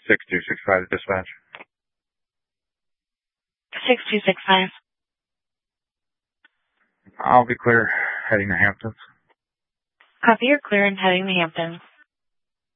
6265 dispatch. 6265. I'll be clear heading to Hamptons. Copy, you're clear and heading to Hamptons.